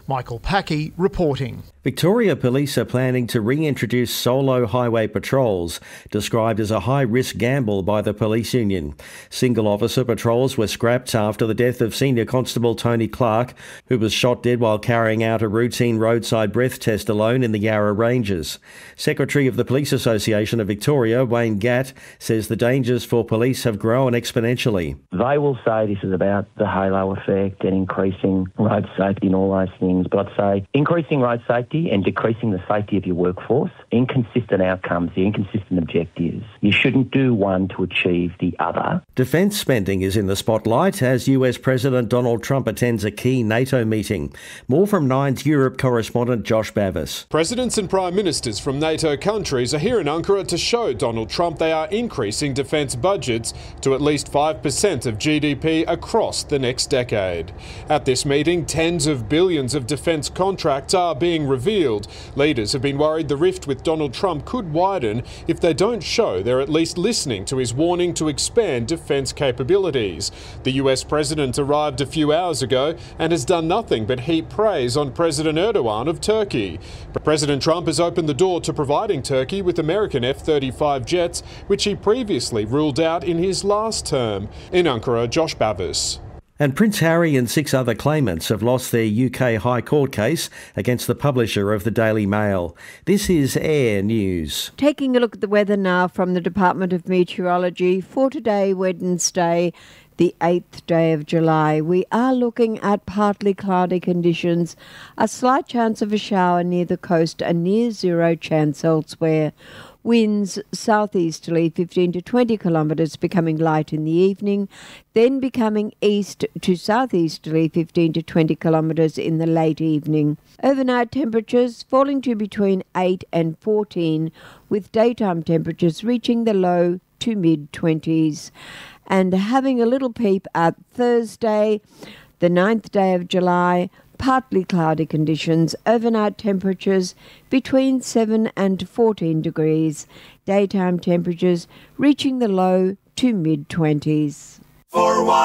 Michael Packey reporting. Victoria Police are planning to reintroduce solo highway patrols, described as a high-risk gamble by the police union. Single-officer patrols were scrapped after the death of Senior Constable Tony Clark, who was shot dead while carrying out a routine roadside breath test alone in the Yarra Ranges. Secretary of the Police Association of Victoria, Wayne Gatt, says the dangers for police have grown exponentially. They will say this is about the halo effect and increasing road safety and all those things, but I'd say increasing road safety and decreasing the safety of your workforce, inconsistent outcomes, the inconsistent objectives. You shouldn't do one to achieve the other. Defence spending is in the spotlight as US President Donald Trump attends a key NATO meeting. More from Nine's Europe correspondent Josh Bavis. Presidents and prime ministers from NATO countries are here in Ankara to show Donald Trump they are increasing defence budgets to at least 5% of GDP across the next decade. At this meeting, tens of billions of defence contracts are being revealed. Leaders have been worried the rift with Donald Trump could widen if they don't show they're at least listening to his warning to expand defence capabilities. The US president arrived a few hours ago and has done nothing but heap praise on President Erdogan of Turkey. President Trump has opened the door to providing Turkey with American F-35 jets, which he previously ruled out in his last term. In Ankara, Josh Bavis. And Prince Harry and 6 other claimants have lost their UK High Court case against the publisher of the Daily Mail. This is Air News. Taking a look at the weather now from the Department of Meteorology for today, Wednesday, the 8th day of July. We are looking at partly cloudy conditions, a slight chance of a shower near the coast, a near zero chance elsewhere. Winds southeasterly 15 to 20 kilometres, becoming light in the evening, then becoming east to southeasterly 15 to 20 kilometres in the late evening. Overnight temperatures falling to between 8 and 14, with daytime temperatures reaching the low to mid-20s. And having a little peep at Thursday, the 9th day of July, partly cloudy conditions, overnight temperatures between 7 and 14 degrees, daytime temperatures reaching the low to mid-20s.